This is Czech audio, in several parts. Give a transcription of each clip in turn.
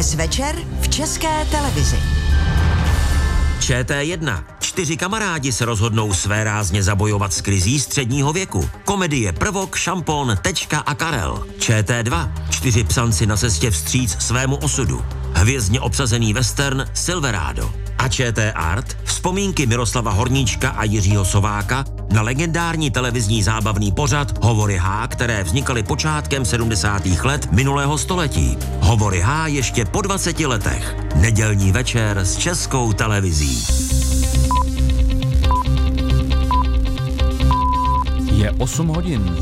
Dnes večer v České televizi. ČT1. 4 kamarádi se rozhodnou své rázně zabojovat s krizí středního věku. Komedie Prvok, Šampon, Tečka a Karel. ČT2. 4 psanci na cestě vstříc svému osudu. Hvězdně obsazený western Silverado. A ČT Art. Vzpomínky Miroslava Horníčka a Jiřího Sováka na legendární televizní zábavný pořad Hovory H, které vznikaly počátkem 70. let minulého století. Hovory H ještě po 20 letech. Nedělní večer s Českou televizí. Je 8 hodin.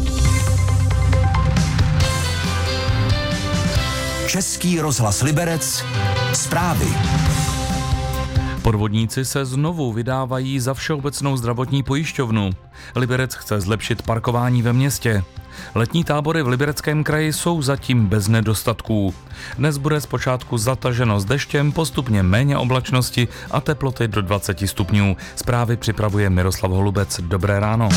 Český rozhlas Liberec. Zprávy. Podvodníci se znovu vydávají za Všeobecnou zdravotní pojišťovnu. Liberec chce zlepšit parkování ve městě. Letní tábory v Libereckém kraji jsou zatím bez nedostatků. Dnes bude zpočátku zataženo s deštěm, postupně méně oblačnosti a teploty do 20 stupňů. Zprávy připravuje Miroslav Holubec. Dobré ráno.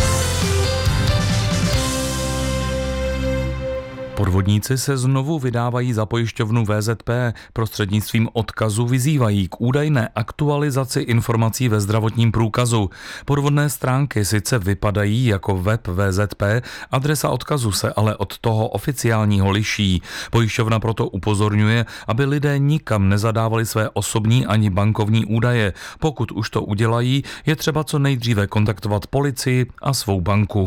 Podvodníci se znovu vydávají za pojišťovnu VZP. Prostřednictvím odkazu vyzývají k údajné aktualizaci informací ve zdravotním průkazu. Podvodné stránky sice vypadají jako web VZP, adresa odkazu se ale od toho oficiálního liší. Pojišťovna proto upozorňuje, aby lidé nikam nezadávali své osobní ani bankovní údaje. Pokud už to udělají, je třeba co nejdříve kontaktovat policii a svou banku.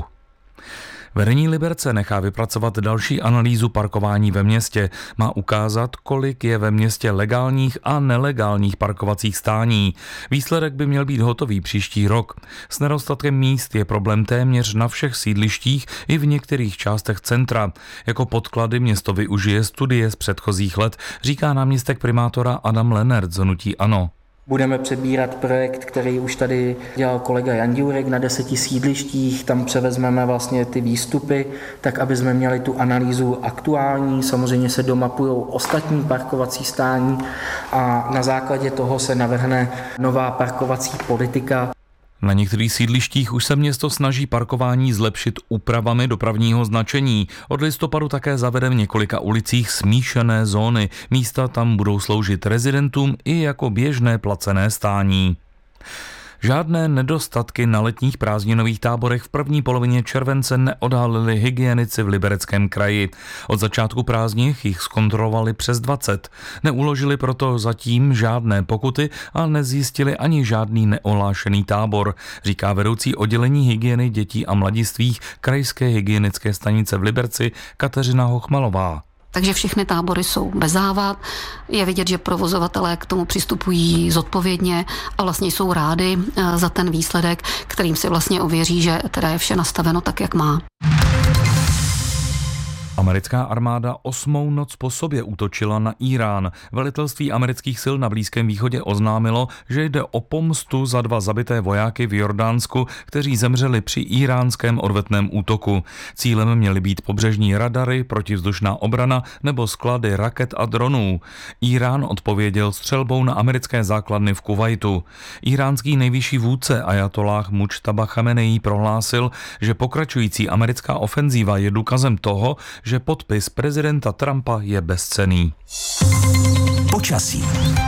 Vedení Liberce nechá vypracovat další analýzu parkování ve městě. Má ukázat, kolik je ve městě legálních a nelegálních parkovacích stání. Výsledek by měl být hotový příští rok. S nedostatkem míst je problém téměř na všech sídlištích i v některých částech centra. Jako podklady město využije studie z předchozích let, říká náměstek primátora Adam Lennert z hnutí ANO. Budeme přebírat projekt, který už tady dělal kolega Jan Ďurek na 10 sídlištích, tam převezmeme vlastně ty výstupy, tak aby jsme měli tu analýzu aktuální, samozřejmě se domapujou ostatní parkovací stání a na základě toho se navrhne nová parkovací politika. Na některých sídlištích už se město snaží parkování zlepšit úpravami dopravního značení. Od listopadu také zavede v několika ulicích smíšené zóny. Místa tam budou sloužit rezidentům i jako běžné placené stání. Žádné nedostatky na letních prázdninových táborech v první polovině července neodhalili hygienici v Libereckém kraji. Od začátku prázdnin jich zkontrolovali přes 20. Neuložili proto zatím žádné pokuty a nezjistili ani žádný neohlášený tábor, říká vedoucí oddělení hygieny dětí a mladistvých Krajské hygienické stanice v Liberci Kateřina Hochmalová. Takže všechny tábory jsou bez závad. Je vidět, že provozovatelé k tomu přistupují zodpovědně a vlastně jsou rádi za ten výsledek, kterým si vlastně ověří, že teda je vše nastaveno tak, jak má. Americká armáda 8. noc po sobě útočila na Írán. Velitelství amerických sil na Blízkém východě oznámilo, že jde o pomstu za 2 zabité vojáky v Jordánsku, kteří zemřeli při íránském odvetném útoku. Cílem měly být pobřežní radary, protivzdušná obrana nebo sklady raket a dronů. Írán odpověděl střelbou na americké základny v Kuvajtu. Íránský nejvyšší vůdce ajatolláh Mujtaba Chameneí prohlásil, že pokračující americká ofenzíva je důkazem toho, že podpis prezidenta Trumpa je bezcenný. Počasí.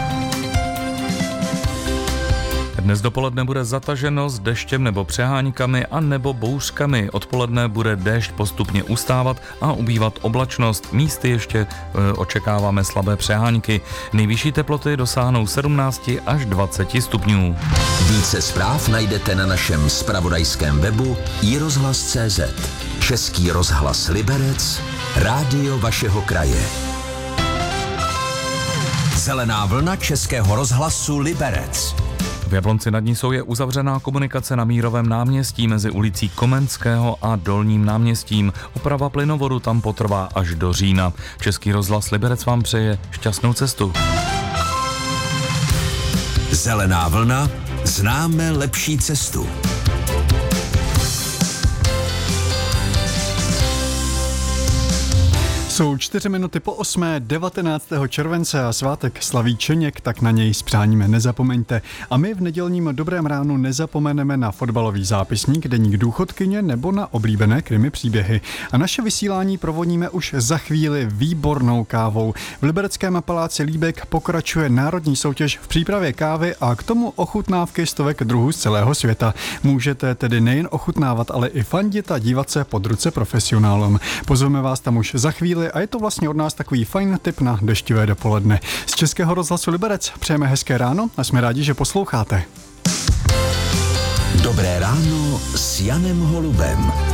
Dnes dopoledne bude zataženo s deštěm nebo přeháňkami a nebo bouřkami. Odpoledne bude déšť postupně ustávat a ubývat oblačnost. Místy ještě očekáváme slabé přeháňky. Nejvyšší teploty dosáhnou 17 až 20 stupňů. Více zpráv najdete na našem zpravodajském webu iRozhlas.cz. Český rozhlas Liberec, rádio vašeho kraje. Zelená vlna Českého rozhlasu Liberec. V Jablonci nad Nisou je uzavřená komunikace na Mírovém náměstí mezi ulicí Komenského a Dolním náměstím. Oprava plynovodu tam potrvá až do října. Český rozhlas Liberec vám přeje šťastnou cestu. Zelená vlna, známe lepší cestu. Jsou 4 minuty po 8. 19. července a svátek slaví Čeněk, tak na něj s přáním nezapomeňte. A my v nedělním Dobrém ránu nezapomeneme na fotbalový zápisník, deník důchodkyně nebo na oblíbené krimi příběhy. A naše vysílání provodíme už za chvíli výbornou kávou. V libereckém paláci Líbek pokračuje národní soutěž v přípravě kávy a k tomu ochutnávky stovek druhů z celého světa. Můžete tedy nejen ochutnávat, ale i fandit a dívat se pod ruce profesionálům. Pozveme vás tam už za chvíli a je to vlastně od nás takový fajn tip na deštivé dopoledne. Z Českého rozhlasu Liberec přejeme hezké ráno a jsme rádi, že posloucháte. Dobré ráno s Janem Holubem.